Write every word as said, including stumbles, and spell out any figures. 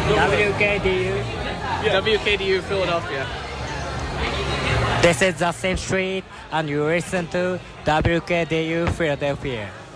W K D U. W K D U Philadelphia. This is the same street, and you listen to W K D U Philadelphia.